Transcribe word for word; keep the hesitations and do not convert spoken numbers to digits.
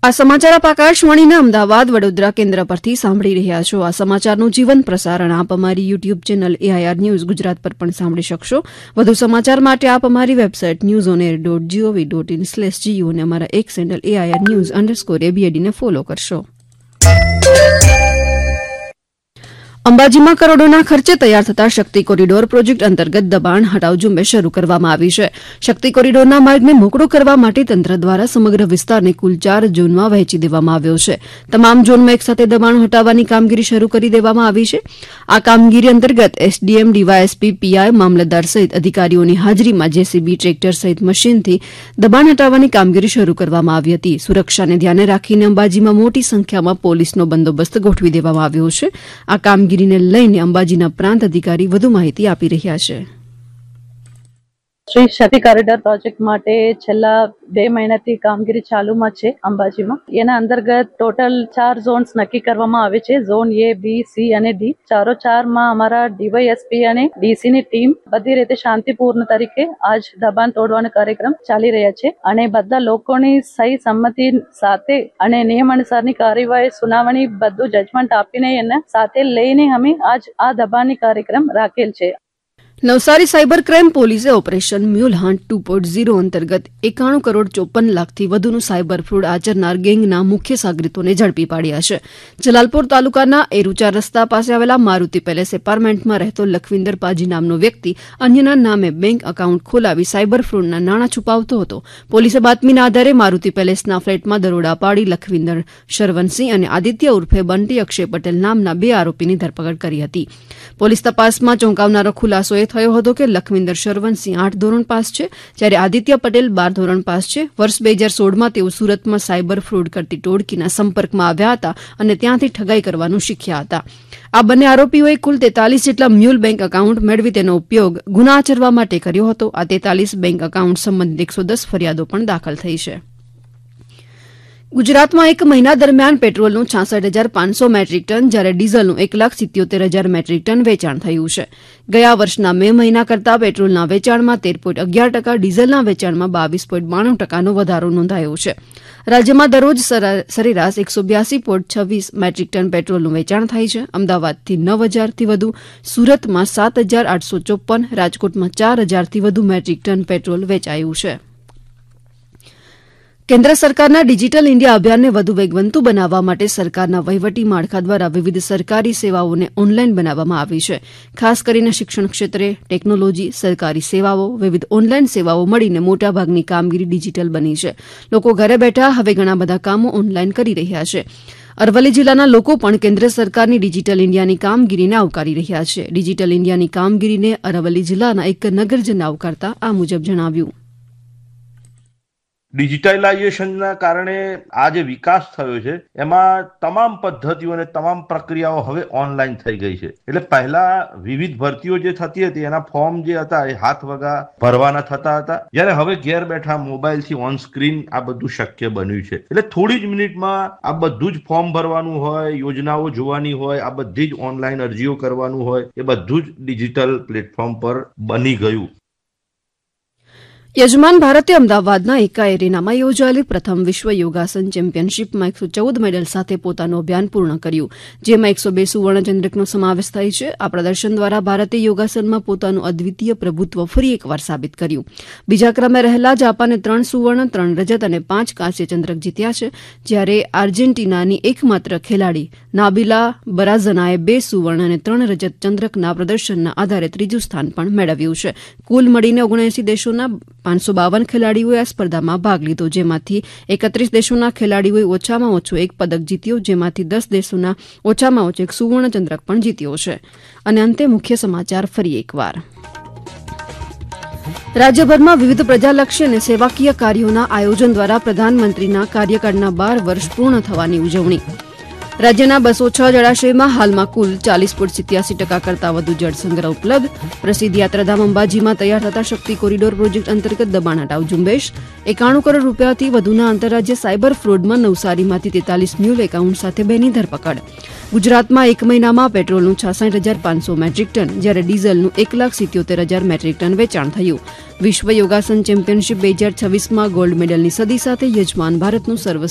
આ સમાચાર આપ આકાશવાણીના અમદાવાદ વડોદરા કેન્દ્ર પરથી સાંભળી રહ્યા છો. આ સમાચારનું જીવંત પ્રસારણ આપ અમારી YouTube channel AIR news Gujarat પર પણ સાંભળી શકશો. વધુ સમાચાર માટે આપ અમારી website news on air dot GOV dot in slash Jio અને અમારા એક sandal AIR news underscore એબીએડીને follow કરશો. અંબાજીમાં કરોડોના ખર્ચે તૈયાર થતા શક્તિ કોરિડોર પ્રોજેક્ટ અંતર્ગત દબાણ હટાવ ઝુંબેશ શરૂ કરવામાં આવી છે. શક્તિ કોરિડોરના માર્ગને મોકળો કરવા માટે તંત્ર દ્વારા સમગ્ર વિસ્તારને કુલ ચાર ઝોનમાં વહેંચી દેવામાં આવ્યો છે. તમામ ઝોનમાં એકસાથે દબાણો હટાવવાની કામગીરી શરૂ કરી દેવામાં આવી છે. આ કામગીરી અંતર્ગત એસડીએમ, ડીવાયએસપી, પીઆઈ, મામલતદાર સહિત અધિકારીઓની હાજરીમાં જેસીબી, ટ્રેક્ટર સહિત મશીનથી દબાણ હટાવવાની કામગીરી શરૂ કરવામાં આવી હતી. સુરક્ષાને ધ્યાને રાખીને અંબાજીમાં મોટી સંખ્યામાં પોલીસનો બંદોબસ્ત ગોઠવી દેવામાં આવ્યો છે. આ કામગીરી ગીરીને લઈને અંબાજીના પ્રાંત અધિકારી વધુ માહિતી આપી રહ્યા છે. શ્રી શક્તિ કોરિડોર પ્રોજેક્ટ માટે છેલ્લા બે મહિનાથી કામગીરી ચાલુમાં છે અંબાજીમાં. એના અંતર્ગત ટોટલ ચાર ઝોન્સ નક્કી કરવામાં આવે છે. ઝોન એ, બી, સી અને ડી. ચારો ચારમાં અમારા ડીવાયએસપી અને ડીસી ની ટીમ બધી રીતે શાંતિપૂર્ણ તરીકે આજ દબાણ તોડવાનો કાર્યક્રમ ચાલી રહ્યા છે અને બધા લોકોની સહી સંમતિ સાથે અને નિયમાનુસારની કાર્યવાહી સુનાવણી બધું જજમેન્ટ આપીને એને સાથે લઈને અમે આજ આ દબાણની કાર્યક્રમ રાખેલ છે. નવસારી સાયબર ક્રાઇમ પોલીસે operation mule hunt two point zero અંતર્ગત એકાણું કરોડ ચોપન લાખથી વધુનું સાયબર ફ્રોડ આચરનાર ગેંગના મુખ્ય સાગરીતોને ઝડપી પાડ્યા છે. જલાલપોર તાલુકાના એરુચા રસ્તા પાસે આવેલા મારુતિ પેલેસ એપાર્ટમેન્ટમાં રહેતો લખવિંદર પાજી નામનો વ્યક્તિ અન્યના નામે બેંક એકાઉન્ટ ખોલાવી સાયબર ફ્રોડના નાણાં છુપાવતો હતો. પોલીસે બાતમીના આધારે મારુતિ પેલેસના ફ્લેટમાં દરોડા પાડી લખવિંદર શરવનસિંહ અને આદિત્ય ઉર્ફે બંટી અક્ષય પટેલ નામના બે આરોપીની ધરપકડ કરી હતી. પોલીસ તપાસમાં ચોંકાવનારો ખુલાસો એ થયો હતો કે લખવિંદર શરવનસિંહ આઠ ધોરણ પાસ છે, જ્યારે આદિત્ય પટેલ બાર ધોરણ પાસ છે. વર્ષ બે હજાર સોળમાં તેઓ સુરતમાં સાયબર ફ્રોડ કરતી ટોળકીના સંપર્કમાં આવ્યા હતા અને ત્યાંથી ઠગાઈ કરવાનું શીખ્યા હતા. આ બંને આરોપીઓએ કુલ તેતાલીસ જેટલા મ્યુલ બેંક એકાઉન્ટ મેળવી તેનો ઉપયોગ ગુના આચરવા માટે કર્યો હતો. આ તેતાલીસ બેંક એકાઉન્ટ સંબંધિત એકસો દસ ફરિયાદો પણ દાખલ થઈ છે. ગુજરાતમાં એક મહિના દરમિયાન પેટ્રોલનું છાસઠ હજાર પાંચસો મેટ્રિક ટન જ્યારે ડીઝલનું એક લાખ સિત્યોતેર હજાર મેટ્રિક ટન વેચાણ થયું છે. ગયા વર્ષના મે મહિના કરતાં પેટ્રોલના વેચાણમાં તેર પોઈન્ટ અગિયાર ટકા, ડીઝલના વેચાણમાં બાવીસ પોઈન્ટ બાણું ટકાનો વધારો નોંધાયો છે. રાજ્યમાં દરરોજ સરેરાશ એકસો બ્યાસી પોઈન્ટ છવ્વીસ મેટ્રિક ટન પેટ્રોલનું વેચાણ થાય છે. અમદાવાદથી નવ હજારથી વધુ, સુરતમાં સાત હજાર આઠસો ચોપન, રાજકોટમાં ચાર હજારથી વધુ મેટ્રિક ટન પેટ્રોલ વેચાયું છે. કેન્દ્ર સરકારના ડિજીટલ ઇન્ડિયા અભિયાનને વધુ વેગવંતુ બનાવવા માટે સરકારના વહીવટી માળખા દ્વારા વિવિધ સરકારી સેવાઓને ઓનલાઈન બનાવવામાં આવી છે. ખાસ કરીને શિક્ષણ ક્ષેત્રે ટેકનોલોજી, સરકારી સેવાઓ, વિવિધ ઓનલાઈન સેવાઓ મળીને મોટાભાગની કામગીરી ડિજીટલ બની છે. લોકો ઘરે બેઠા હવે ઘણા બધા કામો ઓનલાઈન કરી રહ્યા છે. અરવલ્લી જિલ્લાના લોકો પણ કેન્દ્ર સરકારની ડિજીટલ ઇન્ડિયાની કામગીરીને આવકારી રહ્યા છે. ડિજીટલ ઇન્ડિયાની કામગીરીને અરવલ્લી જિલ્લાના એક નગરજને આવકારતા આ મુજબ જણાવ્યું. ડિજિટલાઇઝેશનના કારણે આ જે વિકાસ થયો છે એમાં તમામ પદ્ધતિઓ અને તમામ પ્રક્રિયાઓ હવે ઓનલાઈન થઈ ગઈ છે. એટલે પહેલા વિવિધ ભરતીઓ જે થતી હતી એના ફોર્મ જે હતા એ હાથ વગા ભરવાના થતા હતા, જ્યારે હવે ઘેર બેઠા મોબાઈલથી ઓન સ્ક્રીન આ બધું શક્ય બન્યું છે. એટલે થોડી જ મિનિટમાં આ બધું જ ફોર્મ ભરવાનું હોય, યોજનાઓ જોવાની હોય, આ બધી જ ઓનલાઈન અરજીઓ કરવાનું હોય, એ બધું જ ડિજિટલ પ્લેટફોર્મ પર બની ગયું. યજમાન ભારતે અમદાવાદના એકા એરેનામાં યોજાયેલી પ્રથમ વિશ્વ યોગાસન ચેમ્પિયનશીપમાં એકસો ચૌદ મેડલ સાથે પોતાનું અભિયાન પૂર્ણ કર્યું, જેમાં એકસો બે સુવર્ણચંદ્રકનો સમાવેશ થાય છે. આ પ્રદર્શન દ્વારા ભારતે યોગાસનમાં પોતાનું અદ્વિતીય પ્રભુત્વ ફરી એકવાર સાબિત કર્યું. બીજા ક્રમે રહેલા જાપાને ત્રણ સુવર્ણ, ત્રણ રજત અને પાંચ કાંસ્ય ચંદ્રક જીત્યા છે, જ્યારે આર્જેન્ટિનાની એકમાત્ર ખેલાડી નાબિલા બરાઝનાએ બે સુવર્ણ અને ત્રણ રજત ચંદ્રકના પ્રદર્શનના આધારે ત્રીજું સ્થાન પણ મેળવ્યું છે. કુલ મળીને ઓગણએસી દેશોના પાંચસો બાવન ખેલાડીઓએ આ સ્પર્ધામાં ભાગ લીધો, જેમાંથી એકત્રીસ દેશોના ખેલાડીઓએ ઓછામાં ઓછો એક પદક જીત્યો, જેમાંથી દસ દેશોના ઓછામાં ઓછો એક સુવર્ણચંદ્રક પણ જીત્યો છે. અને અંતે મુખ્ય સમાચાર ફરી એકવાર. રાજ્યભરમાં વિવિધ પ્રજાલક્ષી અને સેવાકીય કાર્યોના આયોજન દ્વારા પ્રધાનમંત્રીના કાર્યકાળના બાર વર્ષ પૂર્ણ થવાની ઉજવણી. રાજ્યના બસો છ જળાશયમાં હાલમાં કુલ ચાલીસ પોઈન્ટ સિત્યાસી ટકા કરતાં વધુ જળસંગ્રહ ઉપલબ્ધ. પ્રસિદ્ધ યાત્રાધામ અંબાજીમાં તૈયાર થતા શક્તિ કોરિડોર પ્રોજેક્ટ અંતર્ગત દબાણ હટાવ ઝુંબેશ. એકાણું કરોડ રૂપિયાથી વધુના આંતરરાજ્ય સાયબર ફ્રોડમાં નવસારીમાંથી તેતાલીસ મ્યુલ એકાઉન્ટ સાથે બેની ધરપકડ. ગુજરાતમાં એક મહિનામાં પેટ્રોલનું છાસઠ હજાર પાંચસો મેટ્રિક ટન જ્યારે ડીઝલનું એક લાખ સિત્યોતેર હજાર મેટ્રિક ટન વેચાણ થયું. વિશ્વ યોગાસન ચેમ્પિયનશીપ બે હજાર છવ્વીસમાં ગોલ્ડ મેડલની સદી સાથે યજમાન ભારતનું સર્વ